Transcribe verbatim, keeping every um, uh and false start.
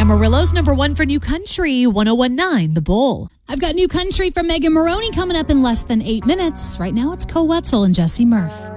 Amarillo's number one for New Country, one oh one point nine The Bull. I've got New Country from Megan Maroney coming up in less than eight minutes. Right now, it's Cole Wetzel and Jesse Murph.